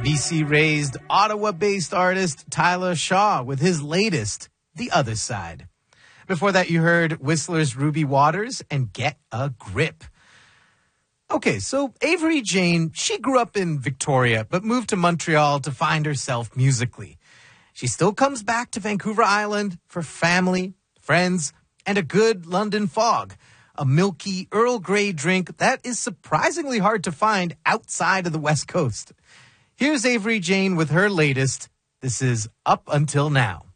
BC-raised, Ottawa-based artist Tyler Shaw with his latest, The Other Side. Before that, you heard Whistler's Ruby Waters and Get a Grip. Okay, so Avery Jane, she grew up in Victoria, but moved to Montreal to find herself musically. She still comes back to Vancouver Island for family, friends, and a good London fog, a milky Earl Grey drink that is surprisingly hard to find outside of the West Coast. Here's Avery Jane with her latest. This is Up Until Now.